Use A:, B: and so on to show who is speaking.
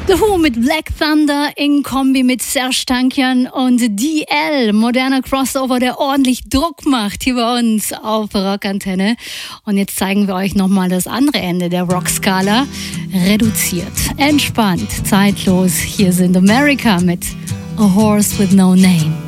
A: The Who mit Black Thunder in Kombi mit Serj Tankian und DL. Moderner Crossover, der ordentlich Druck macht hier bei uns auf Rockantenne. Und jetzt zeigen wir euch nochmal das andere Ende der Rockskala. Reduziert, entspannt, zeitlos. Hier sind America mit A Horse with No Name.